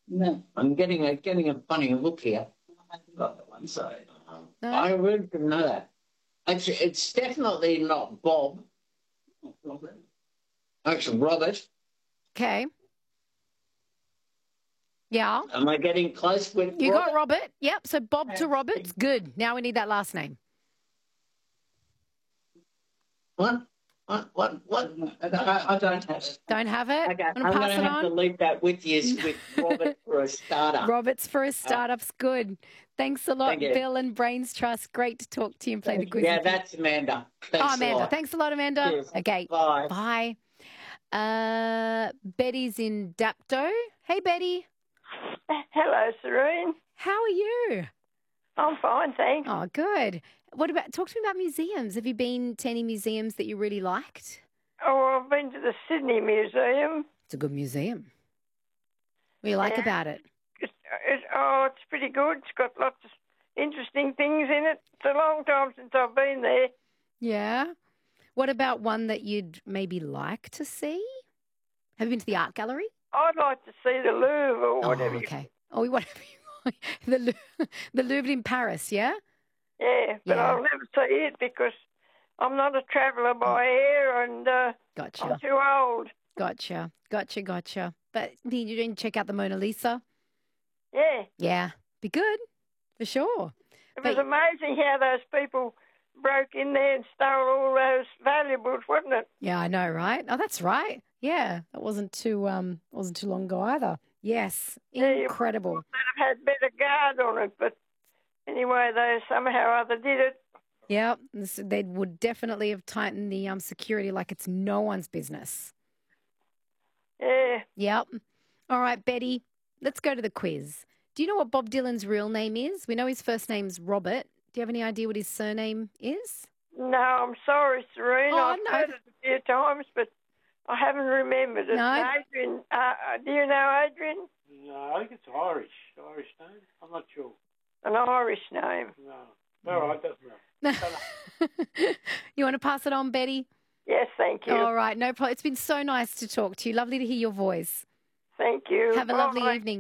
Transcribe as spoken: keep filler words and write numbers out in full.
No, I'm getting a getting a funny look here. Got the one side. Um, No? I really didn't know that. Actually, it's definitely not Bob. Robert. Actually, Robert. Okay. Yeah. Am I getting close with You Robert? got Robert. Yep. So Bob to Roberts. Good. Now we need that last name. What? What? What? What? I, I don't have it. Don't have it? Okay, Want to I'm pass going it to have to on? leave that with you with Robert for a starter. Roberts for a startup's good. Thanks a lot, Thank you. Bill and Brains Trust. Great to talk to you and play the quiz. Yeah, with you. that's Amanda. Oh, Thanks a Amanda. lot. Thanks a lot, Amanda. Cheers. Okay. Bye. Bye. Uh, Betty's in Dapto. Hey, Betty. Hello, Serene. How are you? I'm fine, thanks. Oh, good. What about, talk to me about museums. Have you been to any museums that you really liked? Oh, I've been to the Sydney Museum. It's a good museum. What do you like Yeah. about it? It's, it's, oh, it's pretty good. It's got lots of interesting things in it. It's a long time since I've been there. Yeah. What about one that you'd maybe like to see? Have you been to the art gallery? I'd like to see the Louvre or whatever. Oh, okay. Oh, whatever you want. The, Lou- the Louvre in Paris, yeah? You, yeah, but Yeah. I'll never see it because I'm not a traveller by air and uh, Gotcha. I'm too old. Gotcha. Gotcha, gotcha. But you didn't check out the Mona Lisa? Yeah. Yeah. Be good, for sure. It But- was amazing how those people broke in there and stole all those valuables, wasn't it? Yeah, I know, right? Oh, that's right. Yeah, that wasn't too um wasn't too long ago either. Yes, Yeah, you- incredible. They'd have had better guard on it, but anyway, they somehow or other did it. Yeah, this- they would definitely have tightened the um security like it's no one's business. Yeah. Yep. All right, Betty, let's go to the quiz. Do you know what Bob Dylan's real name is? We know his first name's Robert. Do you have any idea what his surname is? No, I'm sorry, Serene. Oh, I've no. heard it a few times, but I haven't remembered it. No. Adrian, uh, uh, do you know Adrian? No, I think it's Irish. Irish name? I'm not sure. An Irish name. No. All right, doesn't matter. You want to pass it on, Betty? Yes, thank you. All right, no problem. It's been so nice to talk to you. Lovely to hear your voice. Thank you. Have a lovely Bye. evening.